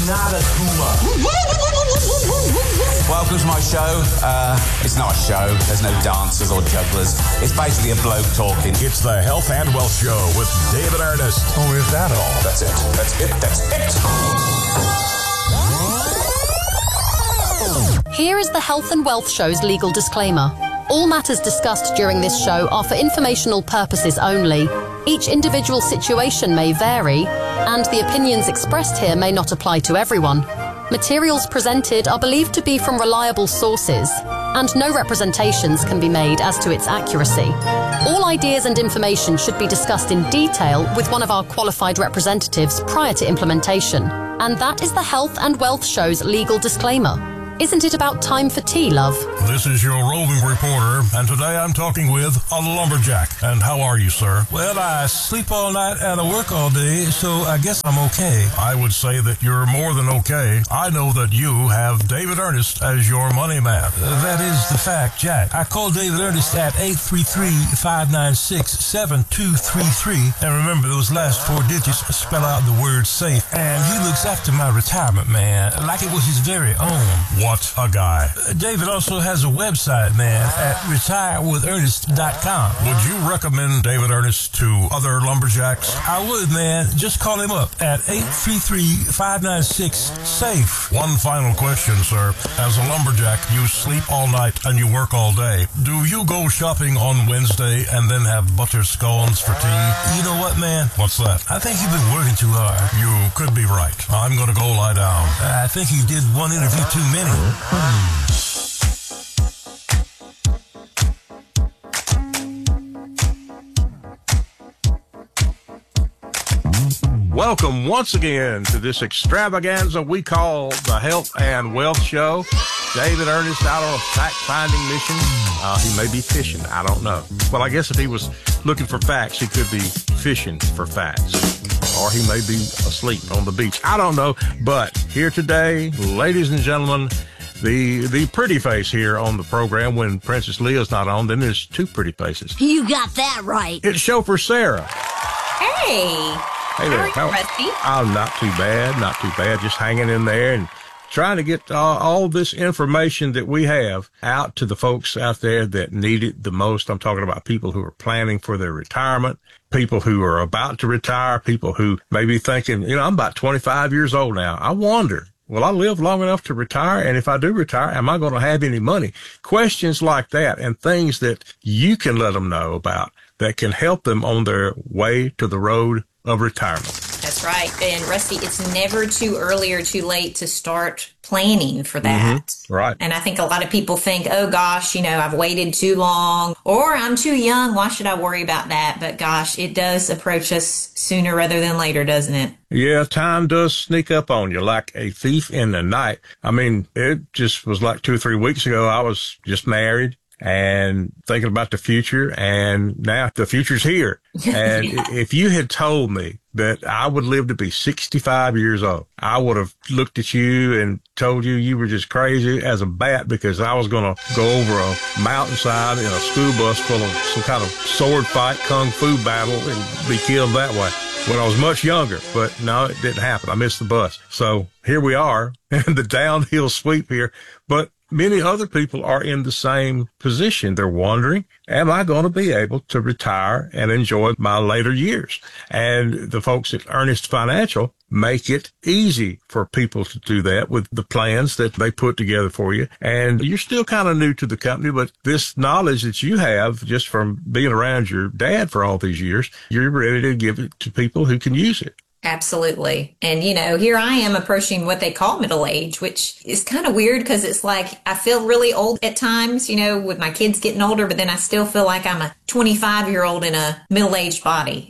nada kuma. Welcome to my show. It's not a show. There's no dancers or jugglers. It's basically a bloke talking. It's the Health and Wealth Show with David Ernest. Oh, is that all? That's it. That's it. That's it. Here is the Health and Wealth Show's legal disclaimer. All matters discussed during this show are for informational purposes only. Each individual situation may vary, and the opinions expressed here may not apply to everyone. Materials presented are believed to be from reliable sources, and no representations can be made as to its accuracy. All ideas and information should be discussed in detail with one of our qualified representatives prior to implementation. And that is the Health and Wealth Show's legal disclaimer. Isn't it about time for tea, love? This is your roving reporter, and today I'm talking with a lumberjack. And how are you, sir? Well, I sleep all night and I work all day, so I guess I'm okay. I would say that you're more than okay. I know that you have David Ernest as your money man. That is the fact, Jack. I called David Ernest at 833-596-7233. And remember, those last 4 digits spell out the word safe. And he looks after my retirement, man, like it was his very own. What a guy. David also has a website, man, at retirewithernest.com. Would you recommend David Ernest to other lumberjacks? I would, man. Just call him up at 833-596-SAFE. One final question, sir. As a lumberjack, you sleep all night and you work all day. Do you go shopping on Wednesday and then have butter scones for tea? You know what, man? What's that? I think you've been working too hard. You could be right. I'm going to go lie down. I think you did one interview too many. Welcome once again to this extravaganza we call the Health and Wealth Show. David Ernest out on a fact-finding mission. He may be fishing. I don't know. Well, I guess if he was looking for facts, he could be fishing for facts. Or he may be asleep on the beach. I don't know. But here today, ladies and gentlemen, the pretty face here on the program. When Princess Leah's not on, then there's 2 pretty faces. You got that right. It's chauffeur Sarah. Hey. Hey there. How are you, Rusty? I'm not too bad. Not too bad. Just hanging in there and trying to get all this information that we have out to the folks out there that need it the most. I'm talking about people who are planning for their retirement, people who are about to retire, people who may be thinking, I'm about 25 years old now. I wonder, will I live long enough to retire? And if I do retire, am I going to have any money? Questions like that and things that you can let them know about that can help them on their way to the road of retirement. That's right. And Rusty, it's never too early or too late to start planning for that. Mm-hmm. Right. And I think a lot of people think, oh gosh, I've waited too long, or I'm too young. Why should I worry about that? But gosh, it does approach us sooner rather than later, doesn't it? Yeah, time does sneak up on you like a thief in the night. I mean, it just was like 2 or 3 weeks ago. I was just married and thinking about the future, and now the future's here. And if you had told me that I would live to be 65 years old, I would have looked at you and told you were just crazy as a bat, because I was going to go over a mountainside in a school bus full of some kind of sword fight, kung fu battle, and be killed that way when I was much younger. But no, it didn't happen. I missed the bus. So here we are in the downhill sweep here. But many other people are in the same position. They're wondering, am I going to be able to retire and enjoy my later years? And the folks at Ernest Financial make it easy for people to do that with the plans that they put together for you. And you're still kind of new to the company, but this knowledge that you have just from being around your dad for all these years, you're ready to give it to people who can use it. Absolutely. And, here I am approaching what they call middle age, which is kind of weird because it's like I feel really old at times, with my kids getting older, but then I still feel like I'm a 25-year-old in a middle-aged body,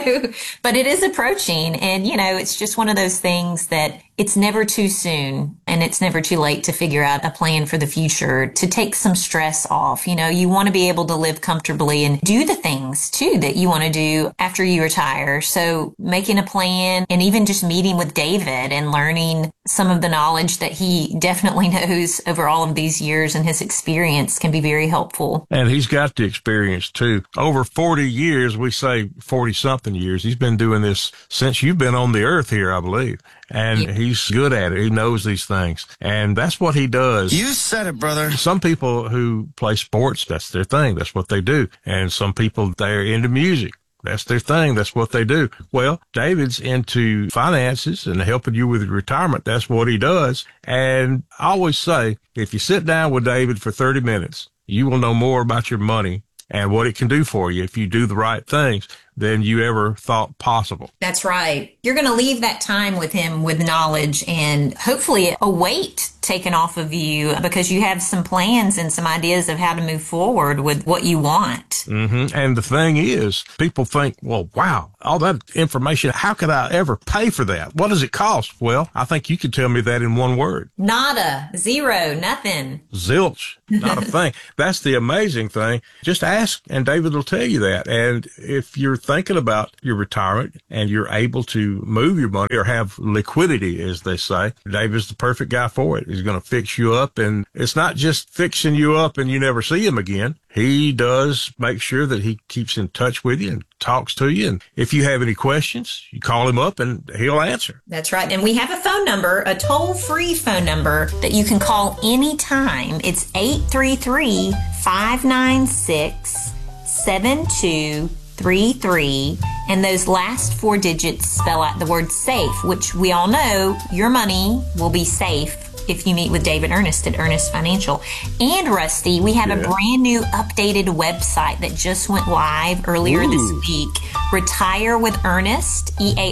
but it is approaching. And, it's just one of those things that it's never too soon and it's never too late to figure out a plan for the future, to take some stress off. You want to be able to live comfortably and do the things too that you want to do after you retire. So making a plan and even just meeting with David and learning some of the knowledge that he definitely knows over all of these years and his experience can be very helpful. And he's got the experience too. too. Over 40 years, we say 40-something years. He's been doing this since you've been on the earth here, I believe. And he's good at it. He knows these things. And that's what he does. You said it, brother. Some people who play sports, that's their thing. That's what they do. And some people, they're into music. That's their thing. That's what they do. Well, David's into finances and helping you with your retirement. That's what he does. And I always say, if you sit down with David for 30 minutes, you will know more about your money and what it can do for you if you do the right things than you ever thought possible. That's right. You're going to leave that time with him with knowledge and hopefully a weight taken off of you because you have some plans and some ideas of how to move forward with what you want. Mm-hmm. And the thing is, people think, well, wow, all that information, how could I ever pay for that? What does it cost? Well, I think you could tell me that in one word. Nada, zero, nothing. Zilch, not a thing. That's the amazing thing. Just ask and David will tell you that. And if you're thinking about your retirement and you're able to move your money or have liquidity, as they say, David's the perfect guy for it. He's going to fix you up. And it's not just fixing you up and you never see him again. He does make sure that he keeps in touch with you and talks to you. And if you have any questions, you call him up and he'll answer. That's right. And we have a phone number, a toll-free phone number that you can call anytime. It's 833-596-7233. And those last 4 digits spell out the word SAFE, which we all know your money will be safe if you meet with David Ernest at Ernest Financial. And Rusty, we have a brand new updated website that just went live earlier this week. Retire with Ernest,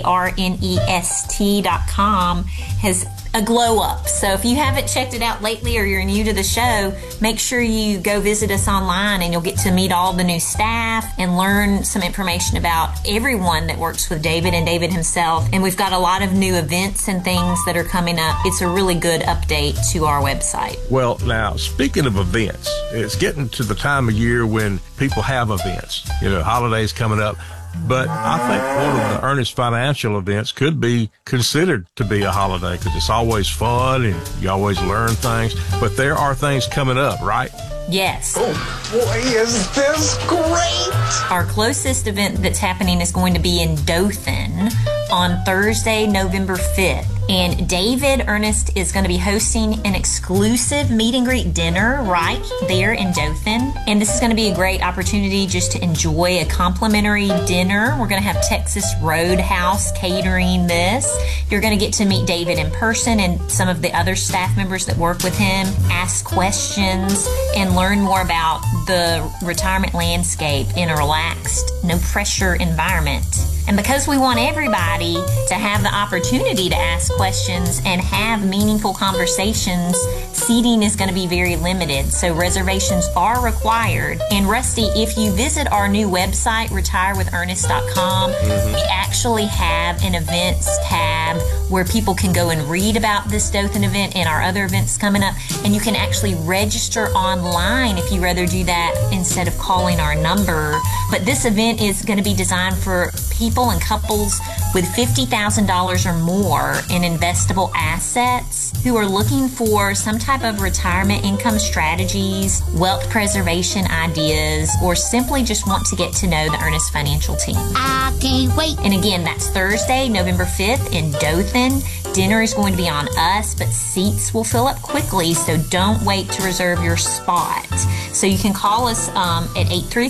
EARNEST.com has a glow up. So if you haven't checked it out lately or you're new to the show, make sure you go visit us online and you'll get to meet all the new staff and learn some information about everyone that works with David and David himself. And we've got a lot of new events and things that are coming up. It's a really good update to our website. Well, now, speaking of events, it's getting to the time of year when people have events, holidays coming up. But I think one of the Ernest Financial events could be considered to be a holiday because it's always fun and you always learn things. But there are things coming up, right? Yes. Oh, boy, is this great! Our closest event that's happening is going to be in Dothan on Thursday, November 5th. And David Ernest is going to be hosting an exclusive meet and greet dinner right there in Dothan. And this is going to be a great opportunity just to enjoy a complimentary dinner. We're going to have Texas Roadhouse catering this. You're going to get to meet David in person and some of the other staff members that work with him, ask questions, and learn more about the retirement landscape in a relaxed, no pressure environment. And because we want everybody to have the opportunity to ask questions and have meaningful conversations, seating is going to be very limited. So reservations are required. And Rusty, if you visit our new website, retirewithernest.com, we actually have an events tab where people can go and read about this Dothan event and our other events coming up. And you can actually register online if you'd rather do that instead of calling our number. But this event is going to be designed for people and couples with $50,000 or more in investable assets who are looking for some type of retirement income strategies, wealth preservation ideas, or simply just want to get to know the Ernest Financial team. I can't wait. And again, that's Thursday, November 5th in Dothan. Dinner is going to be on us, but seats will fill up quickly, so don't wait to reserve your spot. So you can call us at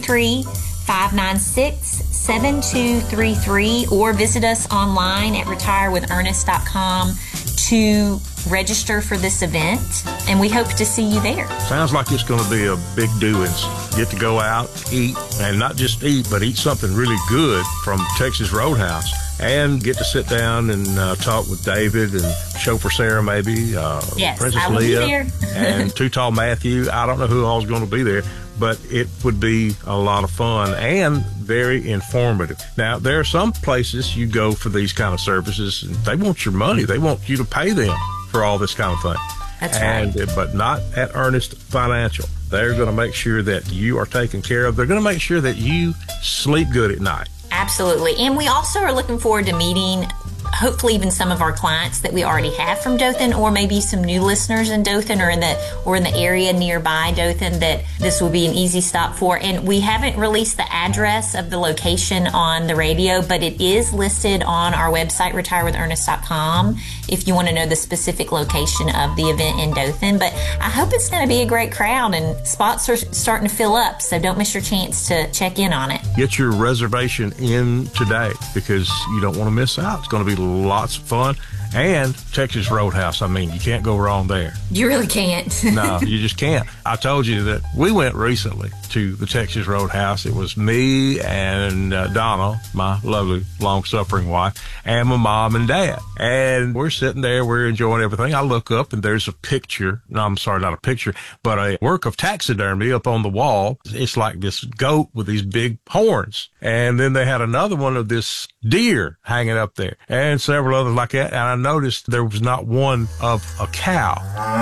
833-596-7233 or visit us online at retirewithernest.com to register for this event, and we hope to see you there. Sounds like it's going to be a big doings. Get to go out, eat, and not just eat, but eat something really good from Texas Roadhouse. And get to sit down and talk with David and Chauffeur Sarah, maybe, yes, Princess I will Leah, be there. and Too Tall Matthew. I don't know who all's going to be there, but it would be a lot of fun and very informative. Now, there are some places you go for these kind of services, and they want your money. They want you to pay them for all this kind of thing. That's right. But not at Ernest Financial. They're going to make sure that you are taken care of. They're going to make sure that you sleep good at night. Absolutely. And we also are looking forward to meeting hopefully even some of our clients that we already have from Dothan, or maybe some new listeners in Dothan or in the area nearby Dothan, that this will be an easy stop for. And we haven't released the address of the location on the radio, but it is listed on our website, retirewithernest.com, if you want to know the specific location of the event in Dothan. But I hope it's going to be a great crowd, and spots are starting to fill up, so don't miss your chance to check in on it. Get your reservation in today because you don't want to miss out. It's going to be lots of fun. And Texas Roadhouse, I mean, you can't go wrong there. You really can't. No, you just can't. I told you that we went recently to the Texas Roadhouse. It was me and Donna, my lovely, long-suffering wife, and my mom and dad. And we're sitting there, we're enjoying everything. I look up, and there's a picture. No, I'm sorry, not a picture, but a work of taxidermy up on the wall. It's like this goat with these big horns. And then they had another one of this deer hanging up there, and several others like that. And I noticed there was not one of a cow.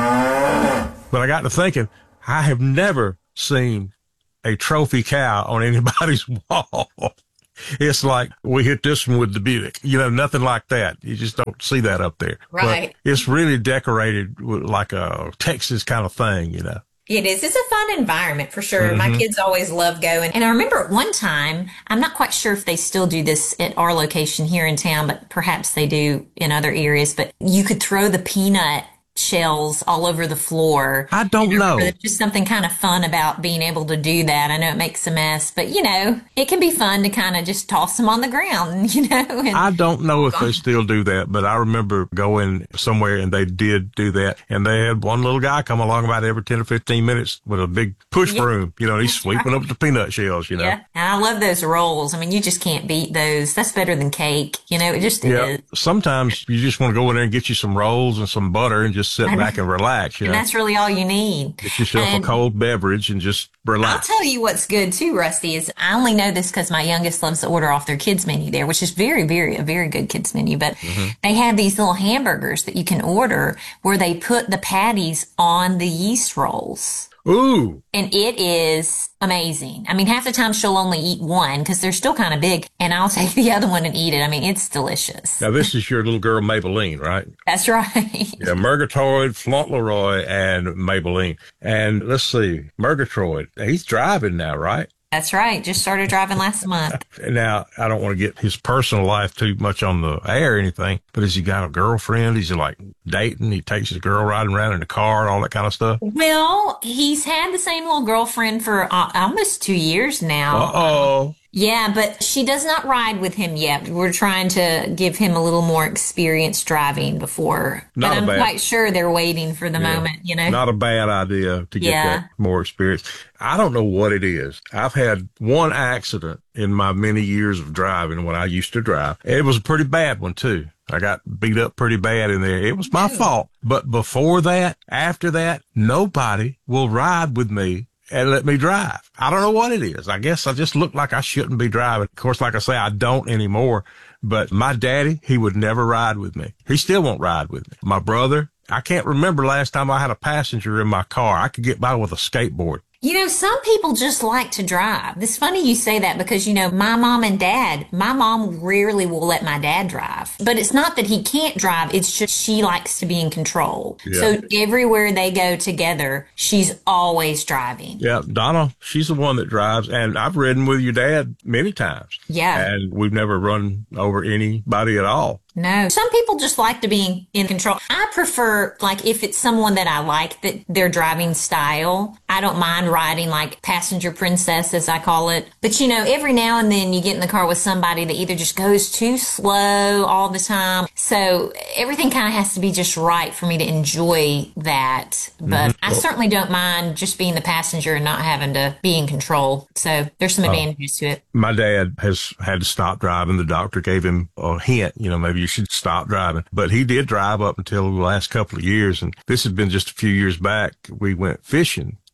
But I got to thinking, I have never seen a trophy cow on anybody's wall. It's like we hit this one with the Buick, nothing like that. You just don't see that up there. Right. But it's really decorated with like a Texas kind of thing, It is. It's a fun environment for sure. Mm-hmm. My kids always love going. And I remember at one time, I'm not quite sure if they still do this at our location here in town, but perhaps they do in other areas, but you could throw the peanut shells all over the floor. I don't know. There's just something kind of fun about being able to do that. I know it makes a mess, but it can be fun to kind of just toss them on the ground, And I don't know if they still do that, but I remember going somewhere and they did do that. And they had one little guy come along about every 10 or 15 minutes with a big push broom, he's sweeping up the peanut shells, Yeah. And I love those rolls. I mean, you just can't beat those. That's better than cake. It just is. Sometimes you just want to go in there and get you some rolls and some butter and just sit back and relax. And that's really all you need. Get yourself a cold beverage and just relax. I'll tell you what's good too, Rusty, is I only know this because my youngest loves to order off their kids menu there, which is a very good kids menu. But they have these little hamburgers that you can order where they put the patties on the yeast rolls. Ooh. And it is amazing. I mean, half the time she'll only eat one because they're still kind of big, and I'll take the other one and eat it. I mean, it's delicious. Now, this is your little girl, Maybelline, right? That's right. Yeah, Murgatroyd, Fauntleroy, and Maybelline. And let's see, Murgatroyd, he's driving now, right? That's right. Just started driving last month. Now, I don't want to get his personal life too much on the air or anything, but has he got a girlfriend? Is he like dating? He takes his girl riding around in the car and all that kind of stuff? Well, he's had the same little girlfriend for almost 2 years now. Uh-oh. Yeah, but she does not ride with him yet. We're trying to give him a little more experience driving before. But I'm quite sure they're waiting for the moment, Not a bad idea to get that more experience. I don't know what it is. I've had one accident in my many years of driving when I used to drive. It was a pretty bad one, too. I got beat up pretty bad in there. It was my fault. But before that, after that, nobody will ride with me and let me drive. I don't know what it is. I guess I just look like I shouldn't be driving. Of course, like I say, I don't anymore. But my daddy, he would never ride with me. He still won't ride with me. My brother, I can't remember last time I had a passenger in my car. I could get by with a skateboard. Some people just like to drive. It's funny you say that because, my mom and dad, my mom rarely will let my dad drive. But it's not that he can't drive. It's just she likes to be in control. Yeah. So everywhere they go together, she's always driving. Yeah, Donna, she's the one that drives. And I've ridden with your dad many times. Yeah. And we've never run over anybody at all. No. Some people just like to be in control. I prefer, if it's someone that I like, that their driving style, I don't mind riding like passenger princess, as I call it. But, every now and then you get in the car with somebody that either just goes too slow all the time. So everything kind of has to be just right for me to enjoy that. But I certainly don't mind just being the passenger and not having to be in control. So there's some advantages to it. My dad has had to stop driving. The doctor gave him a hint, maybe you should stop driving. But he did drive up until the last couple of years. And this has been just a few years back. We went fishing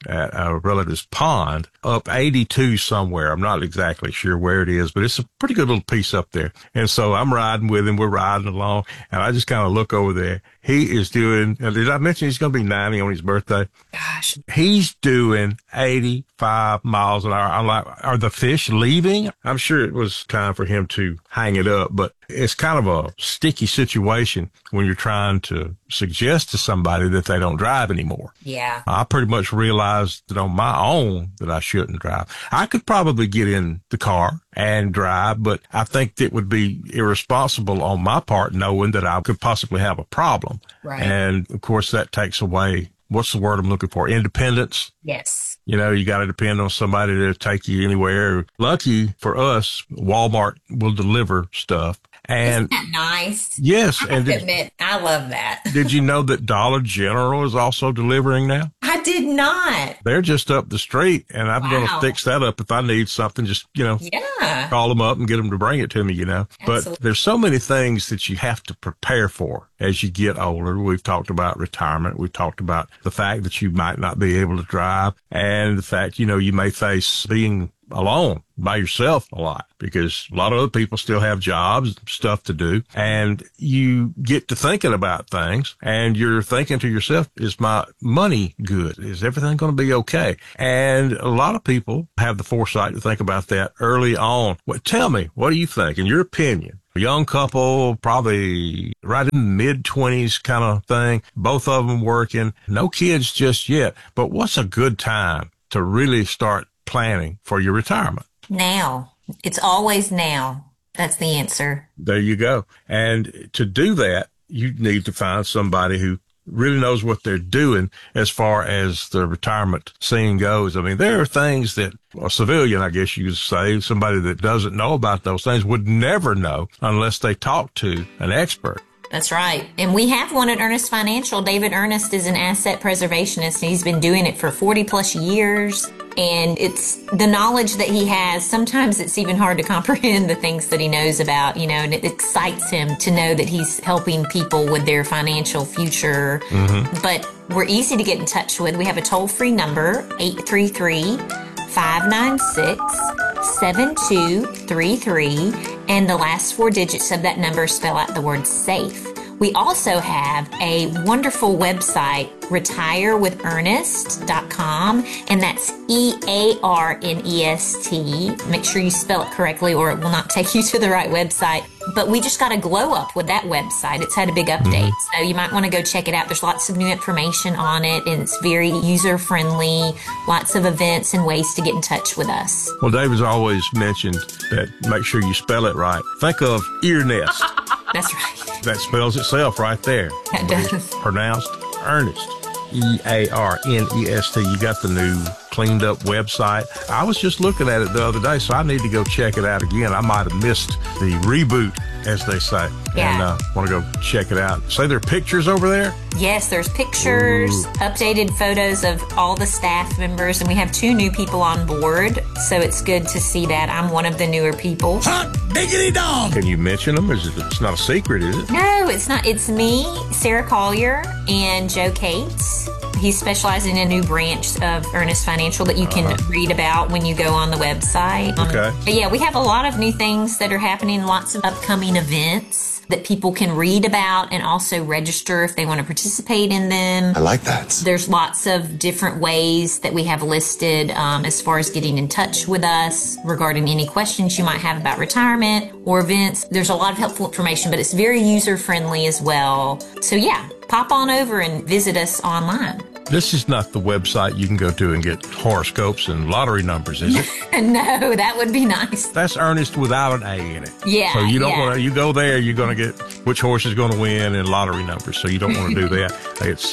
at a relative's pond up 82 somewhere. I'm not exactly sure where it is, but it's a pretty good little piece up there. And so I'm riding with him. We're riding along, and I just kind of look over there. He is doing, did I mention he's going to be 90 on his birthday? Gosh. He's doing 85 miles an hour. I'm like, are the fish leaving? I'm sure it was time for him to hang it up, but it's kind of a sticky situation when you're trying to suggest to somebody that they don't drive anymore. Yeah. I pretty much realized that on my own that I shouldn't drive. I could probably get in the car and drive, but I think it would be irresponsible on my part knowing that I could possibly have a problem. Right. And of course that takes away, what's the word I'm looking for? Independence. Yes. You know, you got to depend on somebody to take you anywhere. Lucky for us, Walmart will deliver stuff. And isn't that nice? Yes. I have to admit, I love that. Did you know that Dollar General is also delivering now? I did not. They're just up the street, and I'm going to fix that up if I need something. Just, call them up and get them to bring it to me, Absolutely. But there's so many things that you have to prepare for as you get older. We've talked about retirement. We've talked about the fact that you might not be able to drive, and the fact, you may face being alone by yourself a lot, because a lot of other people still have jobs, stuff to do, and you get to thinking about things, and you're thinking to yourself, is my money good? Is everything going to be okay? And a lot of people have the foresight to think about that early on. Well, tell me, what do you think, in your opinion? A young couple, probably right in the mid-20s kind of thing, both of them working, no kids just yet, but what's a good time to really start planning for your retirement? Now. It's always now. That's the answer. There you go. And to do that, you need to find somebody who really knows what they're doing as far as the retirement scene goes. I mean, there are things that a civilian, I guess you could say, somebody that doesn't know about those things would never know unless they talk to an expert. That's right. And we have one at Earnest Financial. David Earnest is an asset preservationist, and he's been doing it for 40 plus years. And it's the knowledge that he has. Sometimes it's even hard to comprehend the things that he knows about, and it excites him to know that he's helping people with their financial future. Mm-hmm. But we're easy to get in touch with. We have a toll-free number, 833-596-7233. And the last 4 digits of that number spell out the word SAFE. We also have a wonderful website, retirewithernest.com, and that's EARNEST. Make sure you spell it correctly or it will not take you to the right website. But we just got a glow up with that website. It's had a big update. So you might want to go check it out. There's lots of new information on it, and it's very user friendly, lots of events and ways to get in touch with us. Well, David's always mentioned that make sure you spell it right. Think of ear nest. That's right. That spells itself right there. That does. Pronounced Ernest. EARNEST. You got the new cleaned up website. I was just looking at it the other day, so I need to go check it out again. I might have missed the reboot, as they say. Yeah. And want to go check it out. Say there are pictures over there? Yes, there's pictures, updated photos of all the staff members, and we have 2 new people on board, so it's good to see that. I'm one of the newer people. Hot diggity dog! Can you mention them? It's not a secret, is it? No, it's not. It's me, Sarah Collier, and Joe Cates. He's specializing in a new branch of Earnest Financial that you can read about when you go on the website. Okay. But yeah, we have a lot of new things that are happening, lots of upcoming events that people can read about and also register if they want to participate in them. I like that. There's lots of different ways that we have listed as far as getting in touch with us regarding any questions you might have about retirement or events. There's a lot of helpful information, but it's very user-friendly as well. So yeah, pop on over and visit us online. This is not the website you can go to and get horoscopes and lottery numbers, is it? No, that would be nice. That's Ernest without an A in it. Yeah. So you don't want to, you go there, you're going to get which horse is going to win and lottery numbers. So you don't want to do that. It's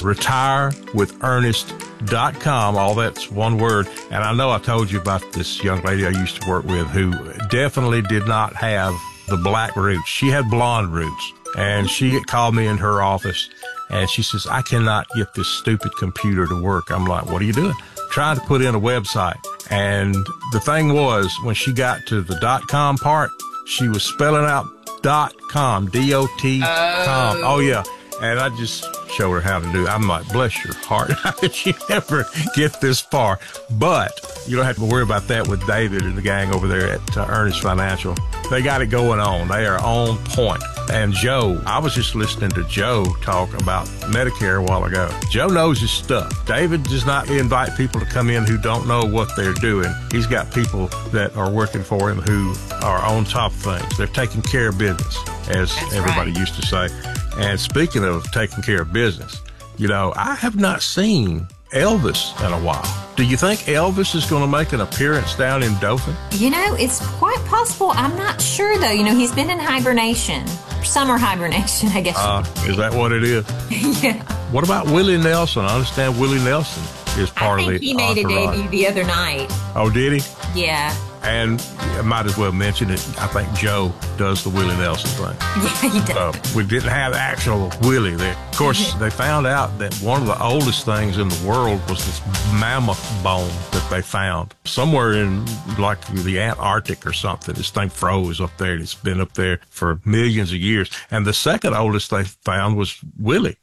retirewithernest.com. All that's one word. And I know I told you about this young lady I used to work with who definitely did not have the black roots. She had blonde roots. And she called me in her office and she says, I cannot get this stupid computer to work. I'm like, what are you doing? Trying to put in a website. And the thing was, when she got to the .com part, she was spelling out .com, D-O-T, com. Oh, yeah. And I just showed her how to do it. I'm like, bless your heart. How did you ever get this far? But you don't have to worry about that with David and the gang over there at Ernest Financial. They got it going on. They are on point. And Joe, I was just listening to Joe talk about Medicare a while ago. Joe knows his stuff. David does not invite people to come in who don't know what they're doing. He's got people that are working for him who are on top of things. They're taking care of business, as everybody used to say. And speaking of taking care of business, you know, I have not seen Elvis in a while. Do you think Elvis is going to make an appearance down in Dothan? You know, it's quite possible. I'm not sure, though. You know, he's been in hibernation. Summer hibernation, I guess. Is that what it is? Yeah. What about Willie Nelson? I understand Willie Nelson is part of the he made a debut the other night. Oh, did he? Yeah. And I might as well mention it. I think Joe does the Willie Nelson thing. Yeah, he does. We didn't have actual Willie there. Of course, they found out that one of the oldest things in the world was this mammoth bone that they found somewhere in like the Antarctic or something. This thing froze up there. It's been up there for millions of years. And the second oldest they found was Willie.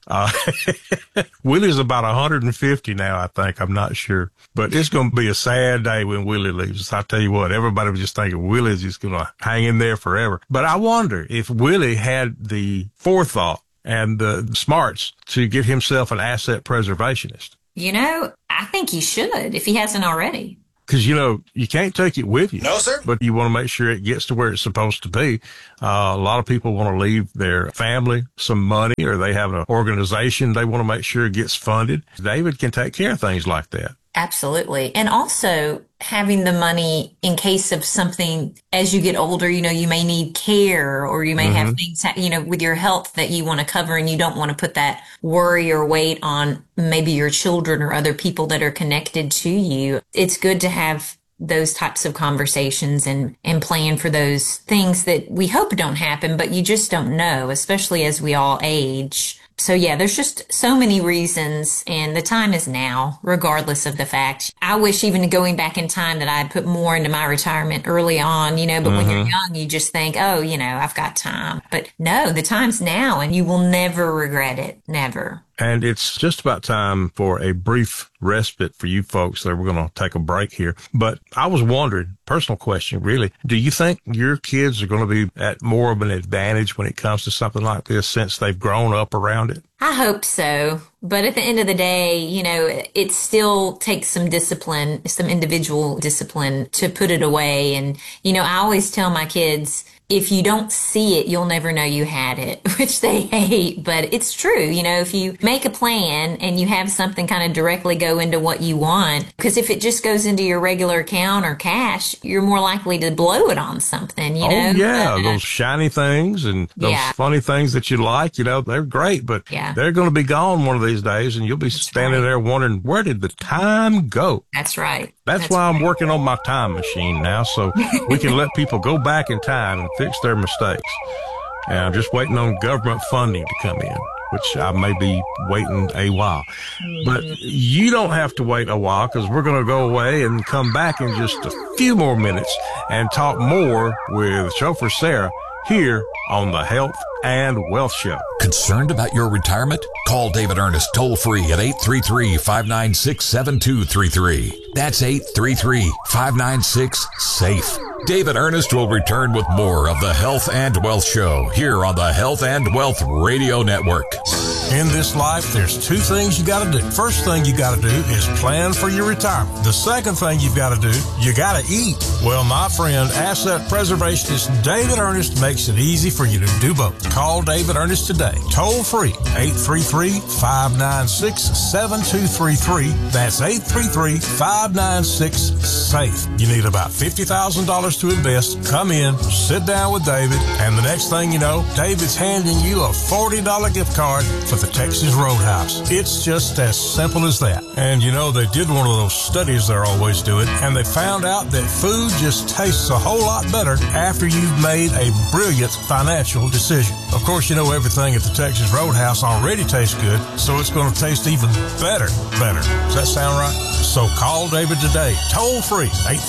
Willie's about 150 now, I think. I'm not sure. But it's going to be a sad day when Willie leaves. I'll tell you what, everybody was just thinking Willie's just going to hang in there forever. But I wonder if Willie had the forethought and the smarts to get himself an asset preservationist. You know, I think he should, if he hasn't already. Because, you know, you can't take it with you. No, sir. But you want to make sure it gets to where it's supposed to be. A lot of people want to leave their family some money, or they have an organization they want to make sure it gets funded. David can take care of things like that. Absolutely. And also having the money in case of something as you get older, you know, you may need care, or you may have things, you know, with your health that you want to cover, and you don't want to put that worry or weight on maybe your children or other people that are connected to you. It's good to have those types of conversations and plan for those things that we hope don't happen, but you just don't know, especially as we all age. So yeah, there's just so many reasons, and the time is now, regardless of the fact. I wish even going back in time that I'd put more into my retirement early on, you know, but when you're young, you just think, oh, you know, I've got time. But no, the time's now, and you will never regret it. Never. And it's just about time for a brief respite for you folks that we're going to take a break here. But I was wondering, personal question, really, do you think your kids are going to be at more of an advantage when it comes to something like this since they've grown up around it? I hope so. But at the end of the day, you know, it still takes some discipline, some individual discipline to put it away. And, you know, I always tell my kids, if you don't see it, you'll never know you had it, which they hate, but it's true. You know, if you make a plan and you have something kind of directly go into what you want, because if it just goes into your regular account or cash, you're more likely to blow it on something, you know? Oh, yeah, those shiny things and those funny things that you like, you know, they're great, but they're going to be gone one of these days, and you'll be standing there wondering, where did the time go? That's right. That's why I'm working on my time machine now, so we can let people go back in time and fix their mistakes. And I'm just waiting on government funding to come in, which I may be waiting a while. But you don't have to wait a while, because we're going to go away and come back in just a few more minutes and talk more with Chauffeur Sarah here on the Health and Wealth Show. Concerned about your retirement? Call David Ernest toll free at 833-596-7233. That's 833-596-SAFE. David Ernest will return with more of the Health and Wealth Show here on the Health and Wealth Radio Network. In this life, there's two things you got to do. First thing you got to do is plan for your retirement. The second thing you've got to do, you got to eat. Well, my friend, asset preservationist David Ernest makes it easy for you to do both. Call David Ernest today. Toll free, 833-596-7233. That's 833-596-SAFE. You need about $50,000 to invest. Come in, sit down with David, and the next thing you know, David's handing you a $40 gift card for the Texas Roadhouse. It's just as simple as that. And you know, they did one of those studies they're always doing, and they found out that food just tastes a whole lot better after you've made a brilliant financial decision. Of course, you know, everything at the Texas Roadhouse already tastes good, so it's going to taste even better. Does that sound right? So call David today, toll free,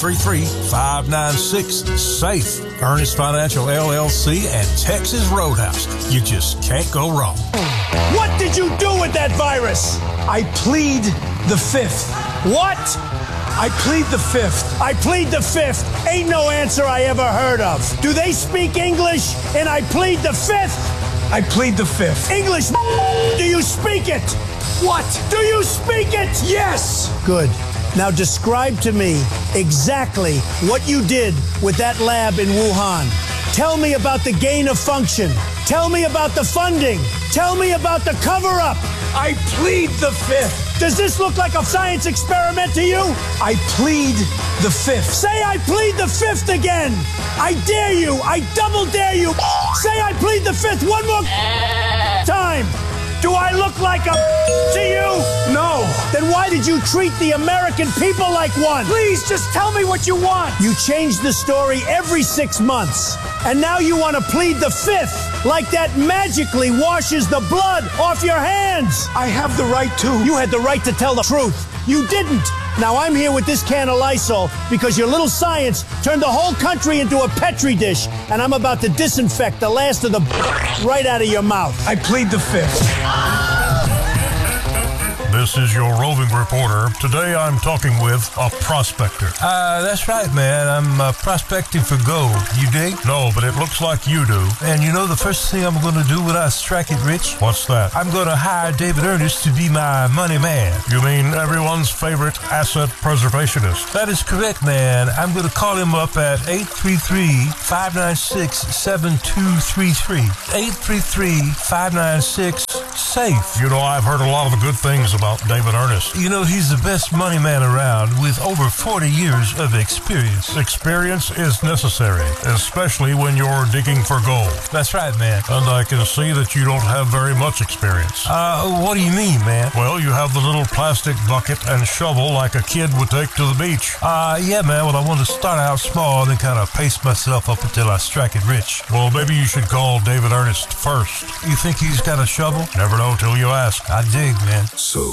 833-596-SAFE. Ernest Financial LLC and Texas Roadhouse. You just can't go wrong. What did you do with that virus? I plead the fifth. What? I plead the fifth. I plead the fifth. Ain't no answer I ever heard of. Do they speak English? And I plead the fifth? I plead the fifth. English, do you speak it? What? Do you speak it? Yes. Good. Now describe to me exactly what you did with that lab in Wuhan. Tell me about the gain of function. Tell me about the funding. Tell me about the cover-up. I plead the fifth. Does this look like a science experiment to you? I plead the fifth. Say I plead the fifth again. I dare you. I double dare you. Say I plead the fifth one more time. Do I look like a to you? No. Then why did you treat the American people like one? Please just tell me what you want. You change the story every 6 months. And now you want to plead the fifth, like that magically washes the blood off your hands. I have the right to. You had the right to tell the truth. You didn't. Now I'm here with this can of Lysol because your little science turned the whole country into a Petri dish, and I'm about to disinfect the last of the right out of your mouth. I plead the fifth. This is your roving reporter. Today I'm talking with a prospector. That's right, man. I'm prospecting for gold. You dig? No, but it looks like you do. And you know the first thing I'm going to do when I strike it rich? What's that? I'm going to hire David Ernest to be my money man. You mean everyone's favorite asset preservationist? That is correct, man. I'm going to call him up at 833-596-7233. 833-596-SAFE. You know, I've heard a lot of the good things about David Ernest. You know, he's the best money man around with over 40 years of experience. Experience is necessary, especially when you're digging for gold. That's right, man. And I can see that you don't have very much experience. What do you mean, man? Well, you have the little plastic bucket and shovel like a kid would take to the beach. Yeah, man. Well, I want to start out small and then kind of pace myself up until I strike it rich. Well, maybe you should call David Ernest first. You think he's got a shovel? Never know till you ask. I dig, man. So